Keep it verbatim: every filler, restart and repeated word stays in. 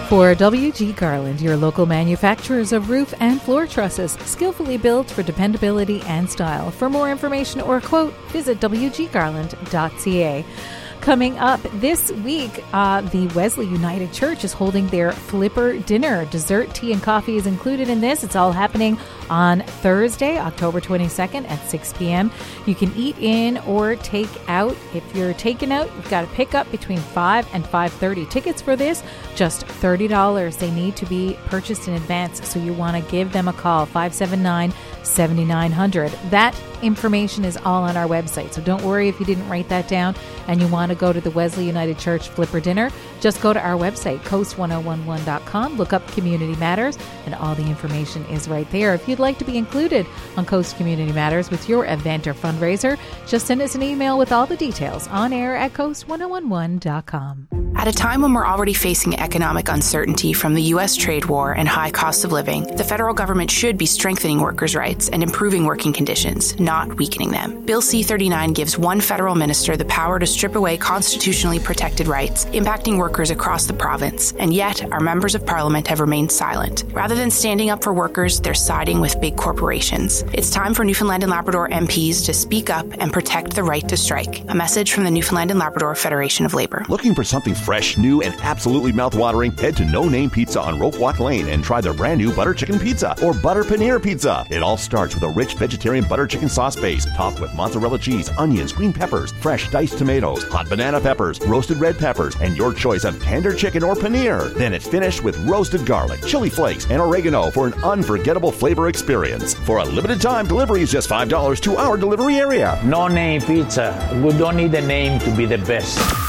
For W G Garland, your local manufacturers of roof and floor trusses, skillfully built for dependability and style. For more information or quote, visit w g garland dot c a. Coming up this week, uh, the Wesley United Church is holding their Flipper Dinner. Dessert, tea, and coffee is included in this. It's all happening on Thursday, October twenty-second at six p.m. You can eat in or take out. If you're taking out, you've got to pick up between five and five thirty. Tickets for this, just thirty dollars. They need to be purchased in advance, so you want to give them a call, five seven nine, seven nine zero zero. That information is all on our website, so don't worry if you didn't write that down and you want to go to the Wesley United Church Flipper Dinner. Just go to our website, coast ten eleven dot com, look up Community Matters, and all the information is right there. If you'd like to be included on Coast Community Matters with your event or fundraiser, just send us an email with all the details on air at coast ten eleven dot com. At a time when we're already facing economic uncertainty from the U S trade war and high cost of living, the federal government should be strengthening workers' rights and improving working conditions, not weakening them. Bill C thirty-nine gives one federal minister the power to strip away constitutionally protected rights, impacting workers across the province, and yet our members of parliament have remained silent. Rather than standing up for workers, they're siding with big corporations. It's time for Newfoundland and Labrador M Ps to speak up and protect the right to strike. A message from the Newfoundland and Labrador Federation of Labor. Looking for something fresh, new, and absolutely mouth-watering? Head to No Name Pizza on Rope Walk Lane and try their brand new butter chicken pizza or butter paneer pizza. It all starts with a rich vegetarian butter chicken sauce base topped with mozzarella cheese, onions, green peppers, fresh diced tomatoes, hot banana peppers, roasted red peppers, and your choice of tender chicken or paneer. Then it's finished with roasted garlic, chili flakes, and oregano for an unforgettable flavor experience. For a limited time, delivery is just five dollars to our delivery area. No Name Pizza. We don't need a name to be the best.